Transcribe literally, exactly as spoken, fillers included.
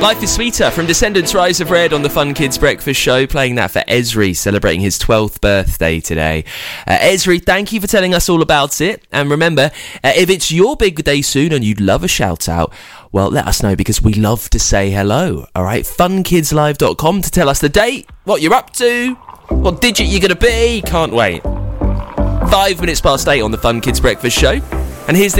Life is Sweeter from Descendants Rise of Red on the Fun Kids Breakfast Show, playing that for Esri, celebrating his twelfth birthday today. Uh, Esri, thank you for telling us all about it. And remember, uh, if it's your big day soon and you'd love a shout out, well, let us know because we love to say hello. All right, fun kids live dot com to tell us the date, what you're up to, what digit you're going to be. Can't wait. Five minutes past eight on the Fun Kids Breakfast Show. And here's the